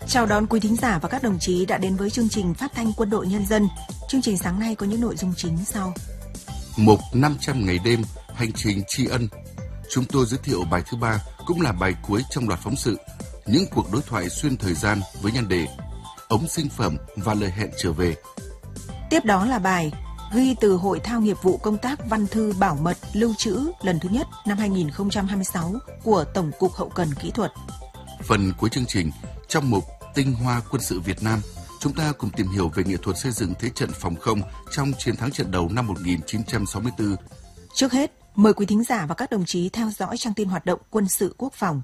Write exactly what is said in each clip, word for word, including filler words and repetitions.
Chào đón quý thính giả và các đồng chí đã đến với chương trình Phát thanh Quân đội Nhân dân. Chương trình sáng nay có những nội dung chính sau. Mục năm trăm ngày đêm, hành trình tri ân. Chúng tôi giới thiệu bài thứ ba, cũng là bài cuối trong loạt phóng sự, những cuộc đối thoại xuyên thời gian với nhan đề ống sinh phẩm và lời hẹn trở về. Tiếp đó là bài ghi từ Hội thao nghiệp vụ công tác văn thư bảo mật lưu trữ lần thứ nhất năm hai nghìn không trăm hai mươi sáu của Tổng cục Hậu cần Kỹ thuật. Phần cuối chương trình, trong mục Tinh hoa quân sự Việt Nam, chúng ta cùng tìm hiểu về nghệ thuật xây dựng thế trận phòng không trong chiến thắng trận đầu năm một nghìn chín trăm sáu mươi tư. Trước hết, mời quý thính giả và các đồng chí theo dõi trang tin hoạt động quân sự quốc phòng.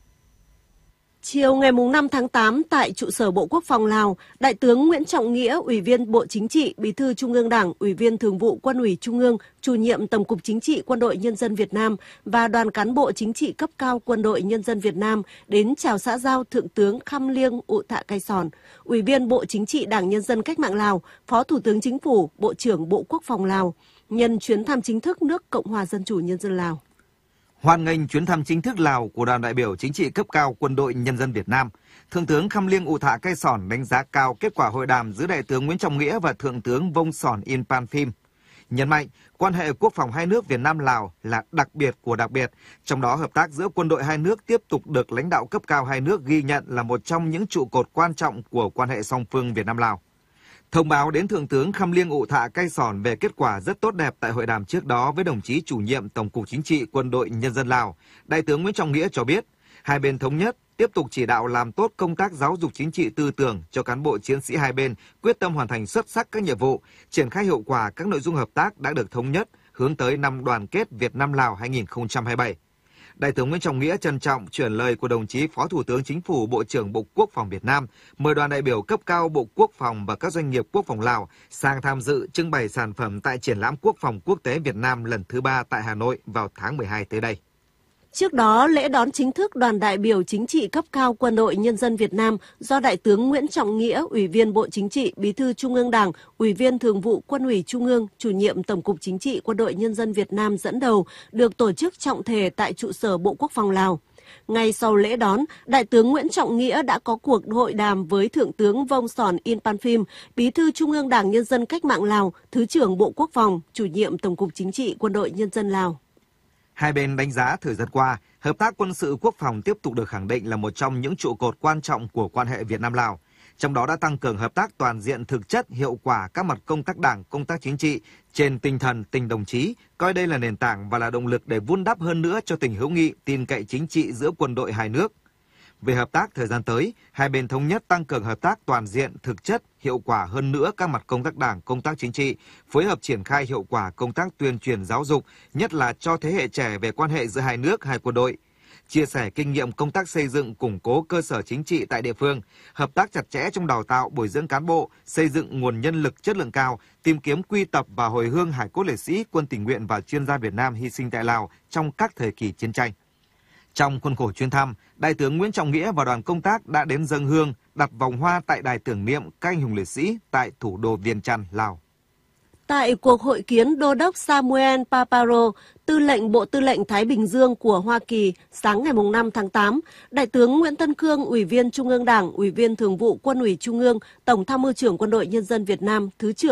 Chiều ngày năm tháng tám, tại trụ sở Bộ Quốc phòng Lào, Đại tướng Nguyễn Trọng Nghĩa, Ủy viên Bộ Chính trị, Bí thư Trung ương Đảng, Ủy viên Thường vụ Quân ủy Trung ương, Chủ nhiệm Tổng cục Chính trị Quân đội Nhân dân Việt Nam và đoàn cán bộ chính trị cấp cao Quân đội Nhân dân Việt Nam đến chào xã giao Thượng tướng Kham Liêng Ụ Thạ Cai Sòn, Ủy viên Bộ Chính trị Đảng Nhân dân Cách mạng Lào, Phó Thủ tướng Chính phủ, Bộ trưởng Bộ Quốc phòng Lào, nhân chuyến thăm chính thức nước Cộng hòa Dân chủ Nhân dân Lào. Hoan nghênh chuyến thăm chính thức Lào của đoàn đại biểu chính trị cấp cao Quân đội Nhân dân Việt Nam, Thượng tướng Kham Liêng Ụ Thạ Cai Sòn đánh giá cao kết quả hội đàm giữa Đại tướng Nguyễn Trọng Nghĩa và Thượng tướng Vông Sòn In Pan Phim. Nhấn mạnh, quan hệ quốc phòng hai nước Việt Nam-Lào là đặc biệt của đặc biệt, trong đó hợp tác giữa quân đội hai nước tiếp tục được lãnh đạo cấp cao hai nước ghi nhận là một trong những trụ cột quan trọng của quan hệ song phương Việt Nam-Lào. Thông báo đến Thượng tướng Kham Liêng Ụ Thạ Cai Sòn về kết quả rất tốt đẹp tại hội đàm trước đó với đồng chí chủ nhiệm Tổng cục Chính trị Quân đội Nhân dân Lào, Đại tướng Nguyễn Trọng Nghĩa cho biết, hai bên thống nhất tiếp tục chỉ đạo làm tốt công tác giáo dục chính trị tư tưởng cho cán bộ chiến sĩ hai bên, quyết tâm hoàn thành xuất sắc các nhiệm vụ, triển khai hiệu quả các nội dung hợp tác đã được thống nhất, hướng tới năm đoàn kết Việt Nam-Lào hai nghìn không trăm hai mươi bảy. Đại tướng Nguyễn Trọng Nghĩa trân trọng chuyển lời của đồng chí Phó Thủ tướng Chính phủ, Bộ trưởng Bộ Quốc phòng Việt Nam mời đoàn đại biểu cấp cao Bộ Quốc phòng và các doanh nghiệp quốc phòng Lào sang tham dự trưng bày sản phẩm tại triển lãm quốc phòng quốc tế Việt Nam lần thứ ba tại Hà Nội vào tháng mười hai tới đây. Trước đó, lễ đón chính thức đoàn đại biểu chính trị cấp cao Quân đội Nhân dân Việt Nam do Đại tướng Nguyễn Trọng Nghĩa, Ủy viên Bộ Chính trị, Bí thư Trung ương Đảng, Ủy viên Thường vụ Quân ủy Trung ương, Chủ nhiệm Tổng cục Chính trị Quân đội Nhân dân Việt Nam dẫn đầu, được tổ chức trọng thể tại trụ sở Bộ Quốc phòng Lào. Ngay sau lễ đón, Đại tướng Nguyễn Trọng Nghĩa đã có cuộc hội đàm với Thượng tướng Vông Sòn In Pan Phim, Bí thư Trung ương Đảng Nhân dân Cách mạng Lào, Thứ trưởng Bộ Quốc phòng, Chủ nhiệm Tổng cục Chính trị Quân đội Nhân dân Lào. Hai bên đánh giá thời gian qua, hợp tác quân sự quốc phòng tiếp tục được khẳng định là một trong những trụ cột quan trọng của quan hệ Việt Nam-Lào. Trong đó đã tăng cường hợp tác toàn diện thực chất, hiệu quả các mặt công tác đảng, công tác chính trị trên tinh thần tình đồng chí, coi đây là nền tảng và là động lực để vun đắp hơn nữa cho tình hữu nghị, tin cậy chính trị giữa quân đội hai nước. Về hợp tác thời gian tới, hai bên thống nhất tăng cường hợp tác toàn diện, thực chất, hiệu quả hơn nữa các mặt công tác đảng, công tác chính trị, phối hợp triển khai hiệu quả công tác tuyên truyền giáo dục, nhất là cho thế hệ trẻ về quan hệ giữa hai nước, hai quân đội. Chia sẻ kinh nghiệm công tác xây dựng, củng cố cơ sở chính trị tại địa phương, hợp tác chặt chẽ trong đào tạo, bồi dưỡng cán bộ, xây dựng nguồn nhân lực chất lượng cao, tìm kiếm quy tập và hồi hương hải cốt liệt sĩ, quân tình nguyện và chuyên gia Việt Nam hy sinh tại Lào trong các thời kỳ chiến tranh. Trong khuôn khổ chuyến thăm, Đại tướng Nguyễn Trọng Nghĩa và đoàn công tác đã đến dâng hương, đặt vòng hoa tại đài tưởng niệm các anh hùng liệt sĩ tại thủ đô Viêng Chăn, Lào. Tại cuộc hội kiến Đô đốc Samuel Paparo, Tư lệnh Bộ Tư lệnh Thái Bình Dương của Hoa Kỳ sáng ngày năm tháng tám, Đại tướng Nguyễn Tân Cương, Ủy viên Trung ương Đảng, Ủy viên Thường vụ Quân ủy Trung ương, Tổng tham mưu trưởng Quân đội Nhân dân Việt Nam, Thứ trưởng